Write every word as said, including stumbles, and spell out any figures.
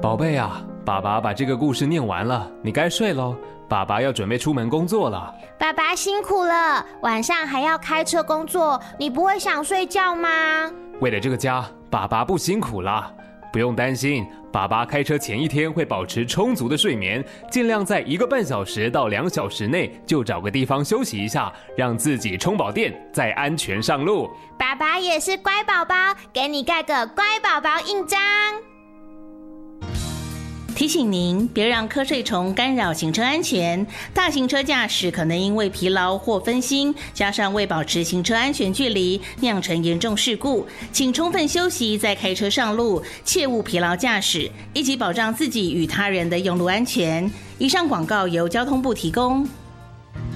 宝贝啊，爸爸把这个故事念完了，你该睡咯，爸爸要准备出门工作了。 爸爸辛苦了，晚上还要开车工作，你不会想睡觉吗？ 为了这个家，爸爸不辛苦啦，不用担心，爸爸开车前一天会保持充足的睡眠，尽量在一个半小时到两小时内就找个地方休息一下，让自己充饱电，再安全上路。 爸爸也是乖宝宝，给你盖个乖宝宝印章。 提醒您，别让瞌睡虫干扰行车安全。大型车驾驶可能因为疲劳或分心，加上未保持行车安全距离，酿成严重事故。请充分休息再开车上路，切勿疲劳驾驶，一起保障自己与他人的用路安全。以上广告由交通部提供。